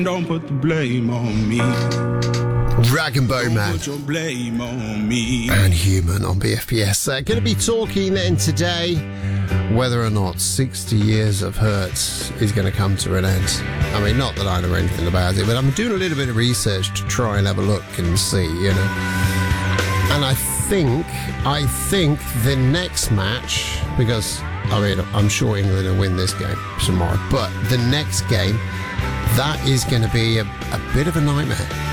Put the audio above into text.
Don't put the blame on me. Rag and Bone Man. Put your blame on me. And Human on BFPS. Going to be talking then today whether or not 60 years of Hurts is going to come to an end. I mean, not that I know anything about it, but I'm doing a little bit of research to try and have a look and see, you know. And I think the next match, because, I mean, I'm sure England will win this game tomorrow, but the next game, that is going to be a bit of a nightmare.